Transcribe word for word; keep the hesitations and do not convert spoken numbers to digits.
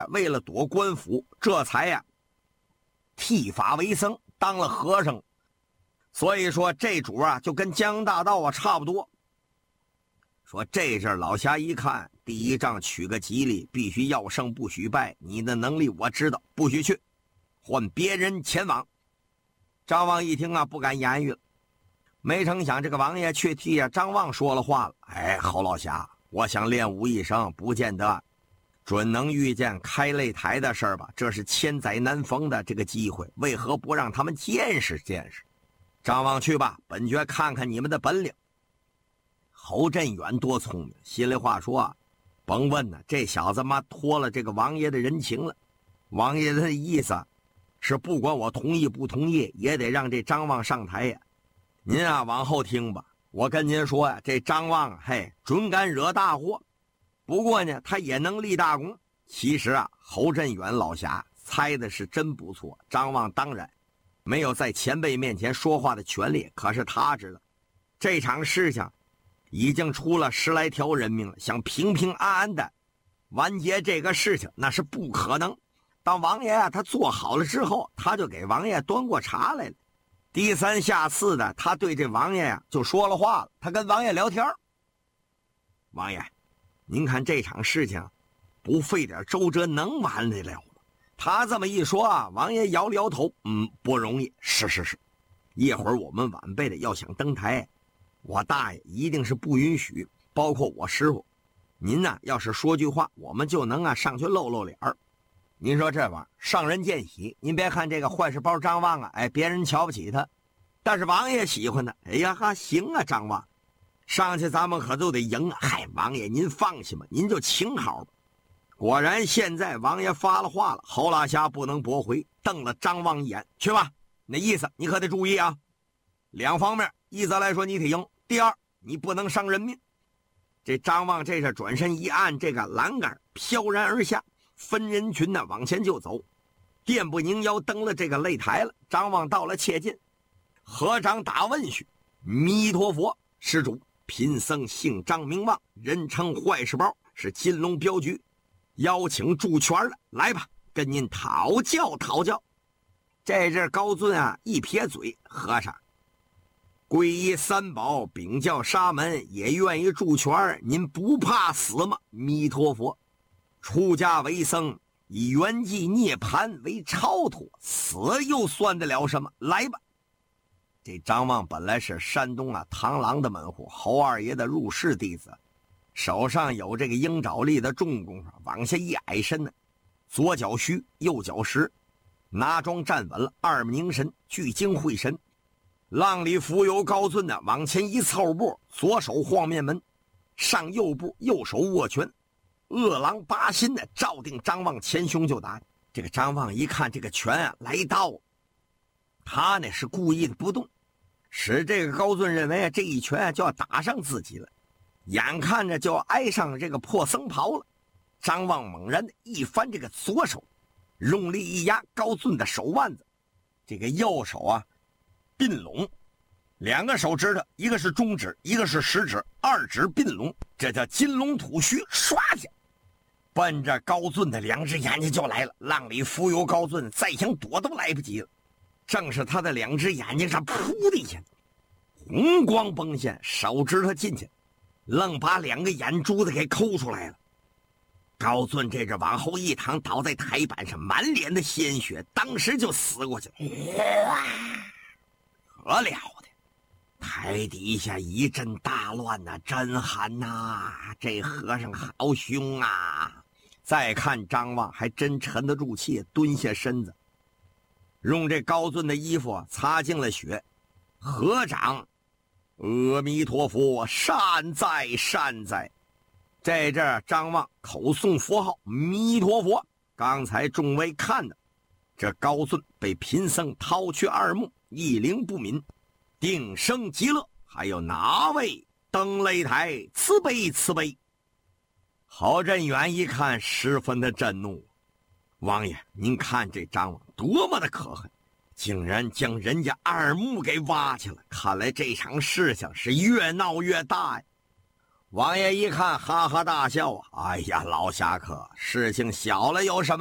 为了躲官府，这才呀剃发为僧，当了和尚。所以说这主啊就跟江大道啊差不多。说这阵老侠一看，第一仗取个吉利，必须要胜不许败，你的能力我知道，不许去，换别人前往。张望一听啊，不敢言语了。没成想这个王爷却替啊张望说了话了。哎，侯老侠，我想练武一生，不见得准能遇见开擂台的事儿吧？这是千载难逢的这个机会，为何不让他们见识见识？张望去吧，本爵看看你们的本领。侯振远多聪明，心里话说啊，甭问呢，这小子妈托了这个王爷的人情了。王爷的意思是不管我同意不同意，也得让这张望上台呀。您啊往后听吧，我跟您说呀，这张望嘿准敢惹大祸，不过呢他也能立大功。其实啊，侯振远老侠猜的是真不错，张望当然没有在前辈面前说话的权利，可是他知道这场事情已经出了十来条人命了，想平平安安的完结这个事情那是不可能。当王爷啊他做好了之后，他就给王爷端过茶来了。低三下四的，他对这王爷啊就说了话了。他跟王爷聊天，王爷，您看这场事情不费点周折能完得了吗？他这么一说啊，王爷摇了摇头，嗯，不容易。是是是，一会儿我们晚辈的要想登台，我大爷一定是不允许，包括我师傅。您呢，要是说句话，我们就能啊上去露露脸儿。您说这玩意儿上人见喜，您别看这个坏事包张望啊，哎，别人瞧不起他，但是王爷喜欢他。哎呀哈，行啊，张望，上去咱们可都得赢啊！嗨，王爷您放心吧，您就请好吧。果然，现在王爷发了话了，侯老侠不能驳回，瞪了张望一眼，去吧。那意思你可得注意啊，两方面，一则来说你得赢，第二你不能伤人命。这张望这是转身一按这个栏杆，飘然而下。分人群呢往前就走，电不宁腰登了这个擂台了。张望到了切近，合掌打问许：弥陀佛，施主，贫僧姓张名望，人称坏事包，是金龙镖局邀请助拳的，来吧，跟您讨教讨教。这阵高尊啊一撇嘴，和尚皈依三宝，禀教沙门，也愿意助拳，您不怕死吗？弥陀佛。出家为僧，以圆寂涅槃为超脱，死又算得了什么？来吧！这张望本来是山东啊螳螂的门户，侯二爷的入室弟子，手上有这个鹰爪力的重功夫，往下一矮身呢，左脚虚，右脚实，拿桩站稳了，二目凝神，聚精会神。浪里浮游高尊的往前一凑步，左手晃面门，上右步，右手握拳。恶狼拔心的照定张望前胸就打。这个张望一看这个拳啊来到，他呢是故意的不动，使这个高尊认为啊这一拳啊就要打上自己了，眼看着就要挨上这个破僧袍了。张望猛然的一翻这个左手，用力一压高尊的手腕子，这个右手啊并拢，两个手指头，一个是中指，一个是食指，二指并拢，这叫金龙吐须，唰下奔着高尊的两只眼睛就来了。浪里浮游高尊再想躲都来不及了，正是他的两只眼睛上噗的一下红光崩现，手指头进去愣把两个眼珠子给抠出来了。高尊这着往后一躺，倒在台板上，满脸的鲜血，当时就死过去了。可了的，台底下一阵大乱呐、啊，真寒呐、啊！这和尚好凶啊！再看张望还真沉得住气，蹲下身子，用这高尊的衣服擦净了血，合掌：阿弥陀佛，善哉善哉。这阵张望口诵佛号弥陀佛。刚才众位看的，这高尊被贫僧掏去二目，一灵不泯，定生极乐。还有哪位登擂台？慈悲慈悲！郝振远一看，十分的震怒。王爷，您看这张望多么的可恨，竟然将人家二目给挖去了。看来这场事情是越闹越大呀！ 王爷一看，哈哈大笑啊！哎呀，老侠客，事情小了有什么